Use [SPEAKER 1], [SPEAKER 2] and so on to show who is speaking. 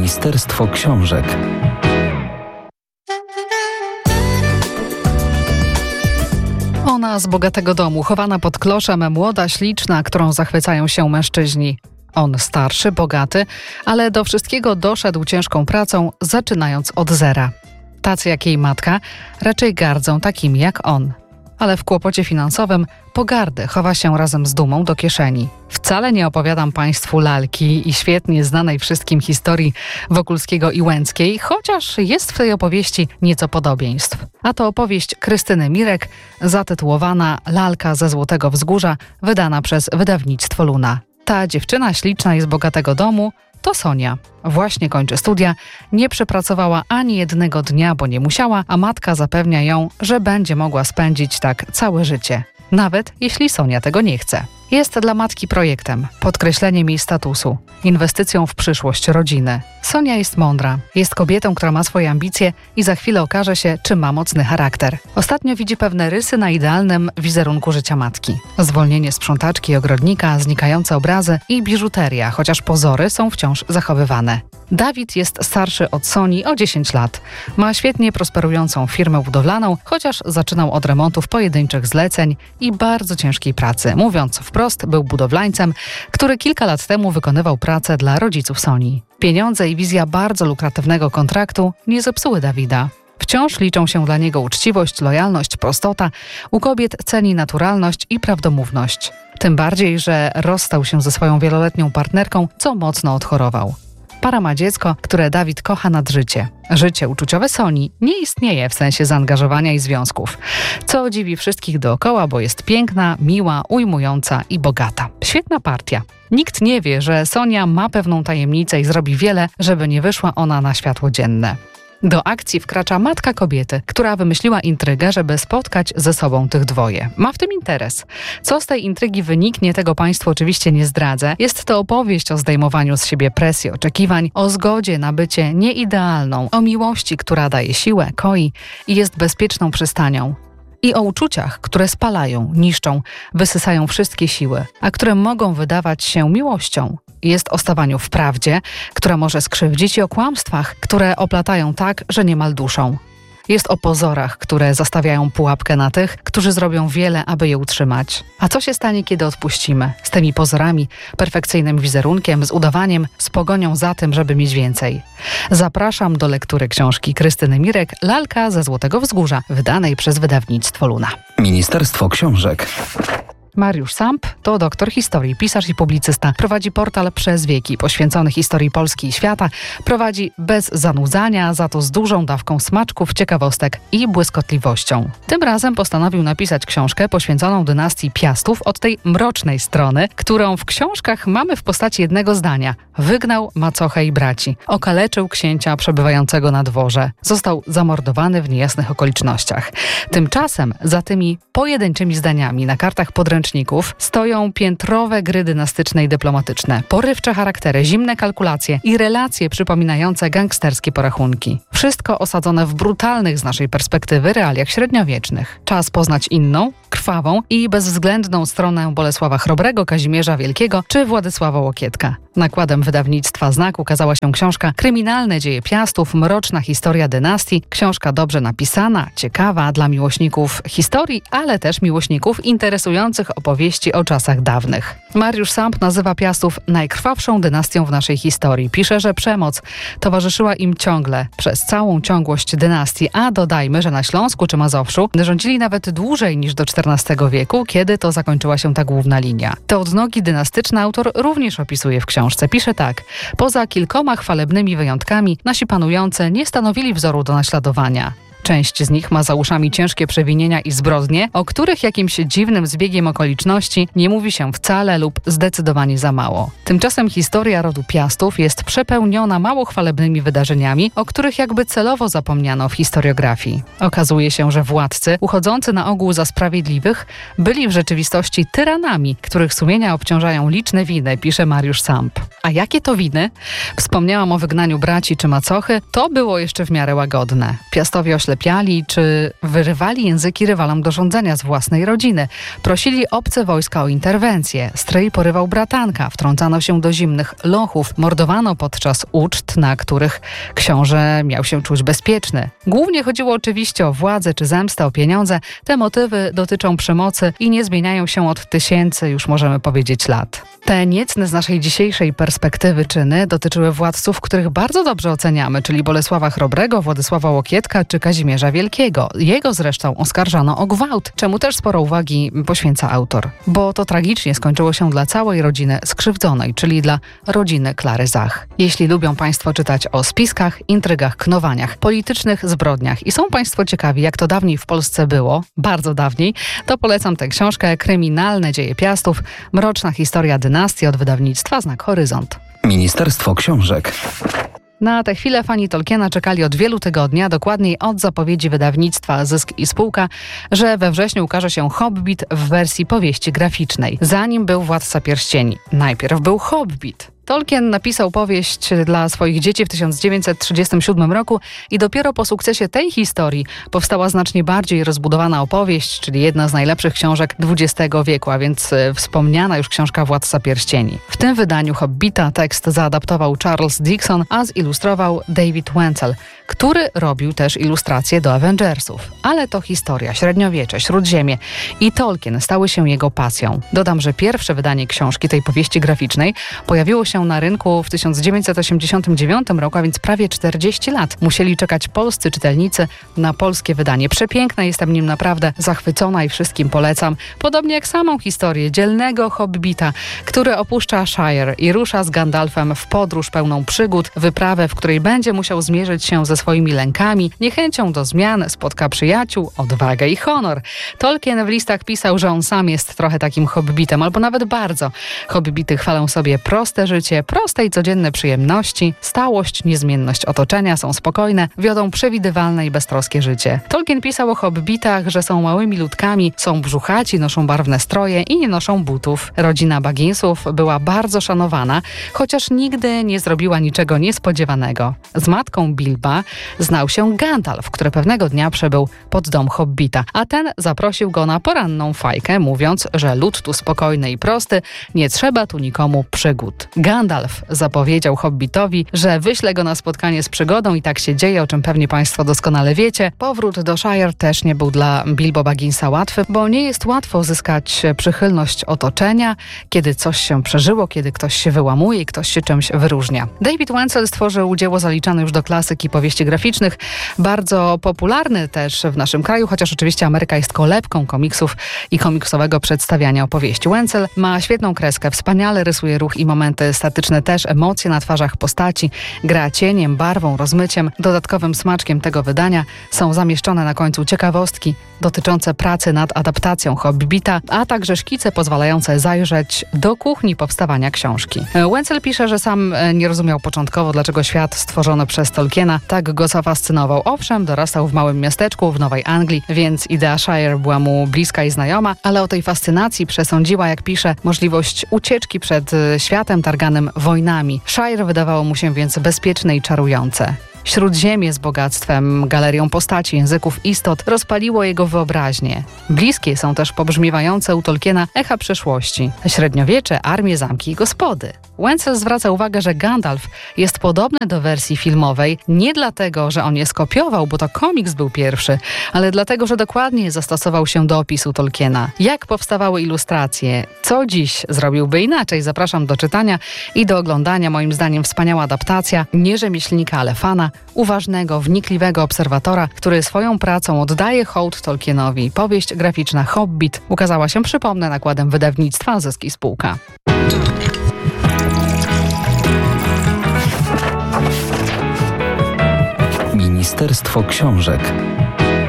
[SPEAKER 1] Ministerstwo Książek.
[SPEAKER 2] Ona z bogatego domu, chowana pod kloszem, młoda, śliczna, którą zachwycają się mężczyźni. On starszy, bogaty, ale do wszystkiego doszedł ciężką pracą, zaczynając od zera. Tacy jak jej matka raczej gardzą takimi jak on. Ale w kłopocie finansowym pogardy chowa się razem z dumą do kieszeni. Wcale nie opowiadam Państwu lalki i świetnie znanej wszystkim historii Wokulskiego i Łęckiej, chociaż jest w tej opowieści nieco podobieństw. A to opowieść Krystyny Mirek, zatytułowana Lalka ze Złotego Wzgórza, wydana przez wydawnictwo Luna. Ta dziewczyna śliczna i z bogatego domu to Sonia. Właśnie kończy studia, nie przepracowała ani jednego dnia, bo nie musiała, a matka zapewnia ją, że będzie mogła spędzić tak całe życie. Nawet jeśli Sonia tego nie chce. Jest dla matki projektem, podkreśleniem jej statusu, inwestycją w przyszłość rodziny. Sonia jest mądra, jest kobietą, która ma swoje ambicje i za chwilę okaże się, czy ma mocny charakter. Ostatnio widzi pewne rysy na idealnym wizerunku życia matki. Zwolnienie sprzątaczki i ogrodnika, znikające obrazy i biżuteria, chociaż pozory są wciąż zachowywane. Dawid jest starszy od Soni o 10 lat. Ma świetnie prosperującą firmę budowlaną, chociaż zaczynał od remontów pojedynczych zleceń i bardzo ciężkiej pracy. Mówiąc wprost, był budowlańcem, który kilka lat temu wykonywał pracę dla rodziców Soni. Pieniądze i wizja bardzo lukratywnego kontraktu nie zepsuły Dawida. Wciąż liczą się dla niego uczciwość, lojalność, prostota. U kobiet ceni naturalność i prawdomówność. Tym bardziej, że rozstał się ze swoją wieloletnią partnerką, co mocno odchorował. Para ma dziecko, które Dawid kocha nad życie. Życie uczuciowe Soni nie istnieje w sensie zaangażowania i związków. Co dziwi wszystkich dookoła, bo jest piękna, miła, ujmująca i bogata. Świetna partia. Nikt nie wie, że Sonia ma pewną tajemnicę i zrobi wiele, żeby nie wyszła ona na światło dzienne. Do akcji wkracza matka kobiety, która wymyśliła intrygę, żeby spotkać ze sobą tych dwoje. Ma w tym interes. Co z tej intrygi wyniknie, tego Państwu oczywiście nie zdradzę. Jest to opowieść o zdejmowaniu z siebie presji oczekiwań, o zgodzie na bycie nieidealną, o miłości, która daje siłę, koi i jest bezpieczną przystanią. I o uczuciach, które spalają, niszczą, wysysają wszystkie siły, a które mogą wydawać się miłością. Jest o stawaniu w prawdzie, która może skrzywdzić, i o kłamstwach, które oplatają tak, że niemal duszą. Jest o pozorach, które zastawiają pułapkę na tych, którzy zrobią wiele, aby je utrzymać. A co się stanie, kiedy odpuścimy? Z tymi pozorami, perfekcyjnym wizerunkiem, z udawaniem, z pogonią za tym, żeby mieć więcej. Zapraszam do lektury książki Krystyny Mirek Lalka ze Złotego Wzgórza, wydanej przez wydawnictwo Luna.
[SPEAKER 1] Ministerstwo Książek.
[SPEAKER 2] Mariusz Samp to doktor historii, pisarz i publicysta. Prowadzi portal Przez Wieki, poświęcony historii Polski i świata. Prowadzi bez zanudzania, za to z dużą dawką smaczków, ciekawostek i błyskotliwością. Tym razem postanowił napisać książkę poświęconą dynastii Piastów od tej mrocznej strony, którą w książkach mamy w postaci jednego zdania. Wygnał macochę i braci. Okaleczył księcia przebywającego na dworze. Został zamordowany w niejasnych okolicznościach. Tymczasem za tymi pojedynczymi zdaniami na kartach podręczników stoją piętrowe gry dynastyczne i dyplomatyczne, porywcze charaktery, zimne kalkulacje i relacje przypominające gangsterskie porachunki. Wszystko osadzone w brutalnych z naszej perspektywy realiach średniowiecznych. Czas poznać inną, krwawą i bezwzględną stronę Bolesława Chrobrego, Kazimierza Wielkiego czy Władysława Łokietka. Nakładem wydawnictwa Znak ukazała się książka Kryminalne dzieje Piastów, mroczna historia dynastii. Książka dobrze napisana, ciekawa dla miłośników historii, ale też miłośników interesujących opowieści o czasach dawnych. Mariusz Samp nazywa Piastów najkrwawszą dynastią w naszej historii. Pisze, że przemoc towarzyszyła im ciągle przez całą ciągłość dynastii, a dodajmy, że na Śląsku czy Mazowszu rządzili nawet dłużej niż do XIV wieku, kiedy to zakończyła się ta główna linia. Te odnogi dynastyczne autor również opisuje w książce. Pisze tak: poza kilkoma chwalebnymi wyjątkami nasi panujący nie stanowili wzoru do naśladowania. Część z nich ma za uszami ciężkie przewinienia i zbrodnie, o których jakimś dziwnym zbiegiem okoliczności nie mówi się wcale lub zdecydowanie za mało. Tymczasem historia rodu Piastów jest przepełniona mało chwalebnymi wydarzeniami, o których jakby celowo zapomniano w historiografii. Okazuje się, że władcy, uchodzący na ogół za sprawiedliwych, byli w rzeczywistości tyranami, których sumienia obciążają liczne winy, pisze Mariusz Samp. A jakie to winy? Wspomniałam o wygnaniu braci czy macochy, to było jeszcze w miarę łagodne. Piastowie oślepili zaślepiali czy wyrywali języki rywalom do rządzenia z własnej rodziny. Prosili obce wojska o interwencję. Stryj porywał bratanka, wtrącano się do zimnych lochów, mordowano podczas uczt, na których książę miał się czuć bezpieczny. Głównie chodziło oczywiście o władzę czy zemstę, o pieniądze. Te motywy dotyczą przemocy i nie zmieniają się od tysięcy, już możemy powiedzieć, lat. Te niecne z naszej dzisiejszej perspektywy czyny dotyczyły władców, których bardzo dobrze oceniamy, czyli Bolesława Chrobrego, Władysława Łokietka czy Kazimierza Wielkiego. Jego zresztą oskarżano o gwałt, czemu też sporo uwagi poświęca autor. Bo to tragicznie skończyło się dla całej rodziny skrzywdzonej, czyli dla rodziny Klary Zach. Jeśli lubią Państwo czytać o spiskach, intrygach, knowaniach, politycznych zbrodniach i są Państwo ciekawi, jak to dawniej w Polsce było, bardzo dawniej, to polecam tę książkę Kryminalne dzieje Piastów, mroczna historia dynastii od wydawnictwa Znak Horyzont.
[SPEAKER 1] Ministerstwo Książek.
[SPEAKER 2] Na tę chwilę fani Tolkiena czekali od wielu tygodni, a dokładniej od zapowiedzi wydawnictwa Zysk i Spółka, że we wrześniu ukaże się Hobbit w wersji powieści graficznej. Zanim był Władca Pierścieni. Najpierw był Hobbit. Tolkien napisał powieść dla swoich dzieci w 1937 roku i dopiero po sukcesie tej historii powstała znacznie bardziej rozbudowana opowieść, czyli jedna z najlepszych książek XX wieku, a więc wspomniana już książka Władca Pierścieni. W tym wydaniu Hobbita tekst zaadaptował Charles Dickson, a zilustrował David Wenzel, który robił też ilustracje do Avengersów. Ale to historia, średniowiecze, śródziemie i Tolkien stały się jego pasją. Dodam, że pierwsze wydanie książki, tej powieści graficznej, pojawiło się na rynku w 1989 roku, a więc prawie 40 lat. Musieli czekać polscy czytelnicy na polskie wydanie. Przepiękne, jestem nim naprawdę zachwycona i wszystkim polecam. Podobnie jak samą historię dzielnego hobbita, który opuszcza Shire i rusza z Gandalfem w podróż pełną przygód, wyprawę, w której będzie musiał zmierzyć się ze swoimi lękami, niechęcią do zmian, spotka przyjaciół, odwagę i honor. Tolkien w listach pisał, że on sam jest trochę takim hobbitem, albo nawet bardzo. Hobbity chwalą sobie proste życie, proste i codzienne przyjemności, stałość, niezmienność otoczenia, są spokojne, wiodą przewidywalne i beztroskie życie. Tolkien pisał o hobbitach, że są małymi ludkami, są brzuchaci, noszą barwne stroje i nie noszą butów. Rodzina Bagginsów była bardzo szanowana, chociaż nigdy nie zrobiła niczego niespodziewanego. Z matką Bilba znał się Gandalf, który pewnego dnia przybył pod dom hobbita, a ten zaprosił go na poranną fajkę, mówiąc, że lud tu spokojny i prosty, nie trzeba tu nikomu przygód. Gandalf zapowiedział hobbitowi, że wyśle go na spotkanie z przygodą i tak się dzieje, o czym pewnie Państwo doskonale wiecie. Powrót do Shire też nie był dla Bilbo Bagginsa łatwy, bo nie jest łatwo zyskać przychylność otoczenia, kiedy coś się przeżyło, kiedy ktoś się wyłamuje i ktoś się czymś wyróżnia. David Wenzel stworzył dzieło zaliczane już do klasyki powieści graficznych, bardzo popularny też w naszym kraju, chociaż oczywiście Ameryka jest kolebką komiksów i komiksowego przedstawiania opowieści. Wenzel ma świetną kreskę, wspaniale rysuje ruch i momenty statyczne, też emocje na twarzach postaci, gra cieniem, barwą, rozmyciem. Dodatkowym smaczkiem tego wydania są zamieszczone na końcu ciekawostki dotyczące pracy nad adaptacją Hobbita, a także szkice pozwalające zajrzeć do kuchni powstawania książki. Wenzel pisze, że sam nie rozumiał początkowo, dlaczego świat stworzony przez Tolkiena tak go zafascynował. Owszem, dorastał w małym miasteczku w Nowej Anglii, więc idea Shire była mu bliska i znajoma, ale o tej fascynacji przesądziła, jak pisze, możliwość ucieczki przed światem targanym wojnami. Shire wydawało mu się więc bezpieczne i czarujące. Śródziemie z bogactwem, galerią postaci, języków, istot rozpaliło jego wyobraźnię. Bliskie są też pobrzmiewające u Tolkiena echa przeszłości. Średniowiecze, armie, zamki i gospody. Wenzel zwraca uwagę, że Gandalf jest podobny do wersji filmowej nie dlatego, że on je skopiował, bo to komiks był pierwszy, ale dlatego, że dokładnie zastosował się do opisu Tolkiena. Jak powstawały ilustracje? Co dziś zrobiłby inaczej? Zapraszam do czytania i do oglądania. Moim zdaniem wspaniała adaptacja, nie rzemieślnika, ale fana, uważnego, wnikliwego obserwatora, który swoją pracą oddaje hołd Tolkienowi. Powieść graficzna Hobbit ukazała się, przypomnę, nakładem wydawnictwa Zysk i Spółka.
[SPEAKER 1] Ministerstwo Książek.